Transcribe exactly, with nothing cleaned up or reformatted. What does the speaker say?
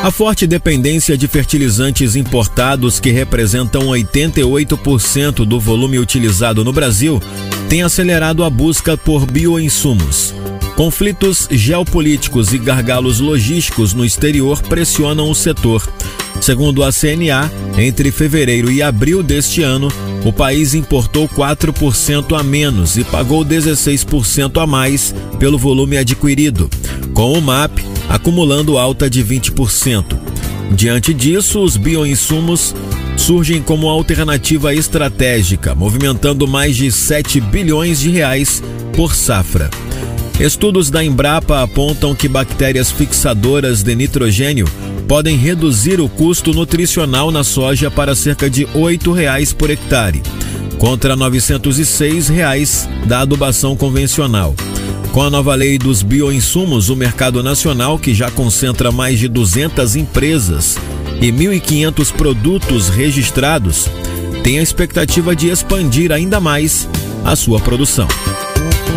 A forte dependência de fertilizantes importados, que representam oitenta e oito por cento do volume utilizado no Brasil, tem acelerado a busca por bioinsumos. Conflitos geopolíticos e gargalos logísticos no exterior pressionam o setor. Segundo a C N A, entre fevereiro e abril deste ano, o país importou quatro por cento a menos e pagou dezesseis por cento a mais pelo volume adquirido, com o M A P acumulando alta de vinte por cento. Diante disso, os bioinsumos surgem como alternativa estratégica, movimentando mais de sete bilhões de reais por safra. Estudos da Embrapa apontam que bactérias fixadoras de nitrogênio podem reduzir o custo nutricional na soja para cerca de oito reais por hectare, contra novecentos e seis reais da adubação convencional. Com a nova lei dos bioinsumos, o mercado nacional, que já concentra mais de duzentas empresas e mil e quinhentos produtos registrados, tem a expectativa de expandir ainda mais a sua produção.